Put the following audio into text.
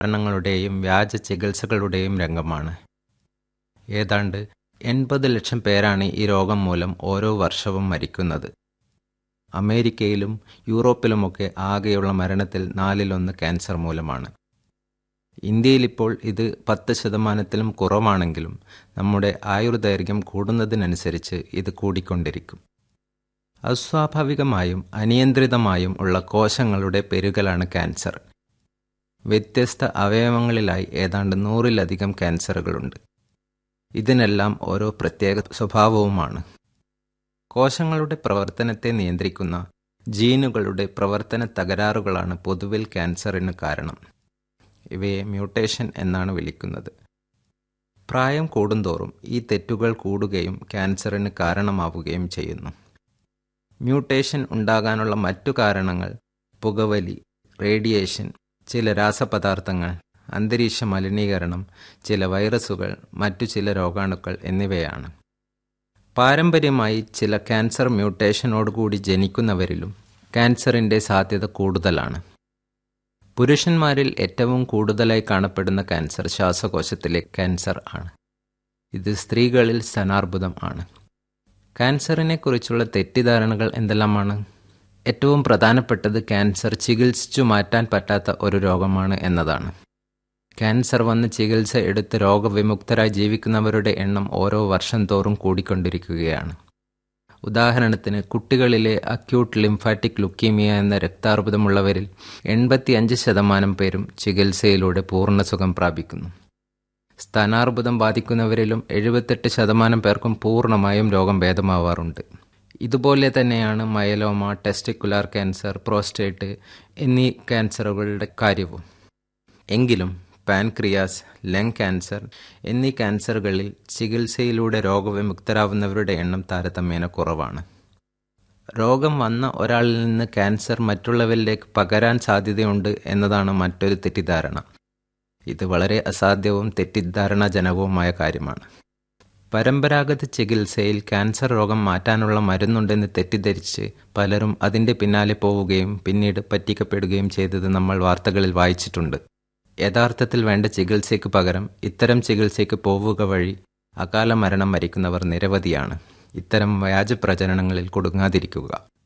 മരണങ്ങളുടെയും വ്യാജ ചികിത്സകളുടെയും രംഗമാണ്. ഏതാണ്ട് 80 ലക്ഷം പേരാണ് ഈ രോഗം മൂലം ഓരോ വർഷവും മരിക്കുന്നത്. അമേരിക്കയിലും യൂറോപ്പിലുമൊക്കെ ആകെയുള്ള മരണത്തിൽ 1/4 ക്യാൻസർ മൂലമാണ്. ഇന്ത്യയിലിപ്പോൾ ഇത് 10% കുറവാണെങ്കിലും നമ്മുടെ ആയുർദൈർഘ്യം കൂടുന്നതിനനുസരിച്ച് ഇത് കൂടിക്കൊണ്ടിരിക്കും. അസ്വാഭാവികമായും അനിയന്ത്രിതമായും ഉള്ള കോശങ്ങളുടെ പെരുകലാണ് ക്യാൻസർ. വ്യത്യസ്ത അവയവങ്ങളിലായി ഏതാണ്ട് 100-ലധികം ക്യാൻസറുകളുണ്ട്. ഇതിനെല്ലാം ഓരോ പ്രത്യേക സ്വഭാവവുമാണ്. കോശങ്ങളുടെ പ്രവർത്തനത്തെ നിയന്ത്രിക്കുന്ന ജീനുകളുടെ പ്രവർത്തന തകരാറുകളാണ് പൊതുവിൽ ക്യാൻസറിന് കാരണം. ഇവയെ മ്യൂട്ടേഷൻ എന്നാണ് വിളിക്കുന്നത്. പ്രായം കൂടുന്തോറും ഈ തെറ്റുകൾ കൂടുകയും ക്യാൻസറിന് കാരണമാവുകയും ചെയ്യുന്നു. മ്യൂട്ടേഷൻ ഉണ്ടാകാനുള്ള മറ്റു കാരണങ്ങൾ പുകവലി, റേഡിയേഷൻ, ചില രാസപദാർത്ഥങ്ങൾ, അന്തരീക്ഷ മലിനീകരണം, ചില വൈറസുകൾ, മറ്റു ചില രോഗാണുക്കൾ എന്നിവയാണ്. പാരമ്പര്യമായി ചില ക്യാൻസർ മ്യൂട്ടേഷനോടുകൂടി ജനിക്കുന്നവരിലും ക്യാൻസറിൻ്റെ സാധ്യത കൂടുതലാണ്. പുരുഷന്മാരിൽ ഏറ്റവും കൂടുതലായി കാണപ്പെടുന്ന ക്യാൻസർ ശ്വാസകോശത്തിലെ ക്യാൻസർ ആണ്. ഇത് സ്ത്രീകളിൽ സ്തനാർബുദം ആണ്. ക്യാൻസറിനെക്കുറിച്ചുള്ള തെറ്റിദ്ധാരണകൾ എന്തെല്ലാമാണ്? ഏറ്റവും പ്രധാനപ്പെട്ടത് ക്യാൻസർ ചികിത്സിച്ചു മാറ്റാൻ പറ്റാത്ത ഒരു രോഗമാണ് എന്നതാണ്. ക്യാൻസർ വന്ന് ചികിത്സ എടുത്ത് രോഗവിമുക്തരായി ജീവിക്കുന്നവരുടെ എണ്ണം ഓരോ വർഷം തോറും കൂടിക്കൊണ്ടിരിക്കുകയാണ്. ഉദാഹരണത്തിന്, കുട്ടികളിലെ അക്യൂട്ട് ലിംഫാറ്റിക് ലുക്കീമിയ എന്ന രക്താർബുദമുള്ളവരിൽ 85% പേരും ചികിത്സയിലൂടെ പൂർണ്ണസുഖം പ്രാപിക്കുന്നു. സ്തനാർബുദം ബാധിക്കുന്നവരിലും 78% പേർക്കും പൂർണ്ണമായും രോഗം ഭേദമാവാറുണ്ട്. ഇതുപോലെ തന്നെയാണ് മയലോമ, ടെസ്റ്റിക്കുലാർ ക്യാൻസർ, പ്രോസ്റ്റേറ്റ് എന്നീ ക്യാൻസറുകളുടെ കാര്യവും. എങ്കിലും പാൻക്രിയാസ്, ലങ് ക്യാൻസർ എന്നീ ക്യാൻസറുകളിൽ ചികിത്സയിലൂടെ രോഗവിമുക്തരാവുന്നവരുടെ എണ്ണം താരതമ്യേന കുറവാണ്. രോഗം വന്ന ഒരാളിൽ നിന്ന് ക്യാൻസർ മറ്റുള്ളവരിലേക്ക് പകരാൻ സാധ്യതയുണ്ട് എന്നതാണ് മറ്റൊരു തെറ്റിദ്ധാരണ. ഇത് വളരെ അസാധ്യവും തെറ്റിദ്ധാരണാജനകവുമായ കാര്യമാണ്. പരമ്പരാഗത ചികിത്സയിൽ ക്യാൻസർ രോഗം മാറ്റാനുള്ള മരുന്നുണ്ടെന്ന് തെറ്റിദ്ധരിച്ച് പലരും അതിൻ്റെ പിന്നാലെ പോവുകയും പിന്നീട് പറ്റിക്കപ്പെടുകയും ചെയ്തത് നമ്മൾ വാർത്തകളിൽ വായിച്ചിട്ടുണ്ട്. യഥാർത്ഥത്തിൽ വേണ്ട ചികിത്സയ്ക്ക് പകരം ഇത്തരം ചികിത്സയ്ക്ക് പോവുക വഴി അകാല മരണം വരിക്കുന്നവർ നിരവധിയാണ്. ഇത്തരം വ്യാജ പ്രചരണങ്ങളിൽ കുടുങ്ങാതിരിക്കുക.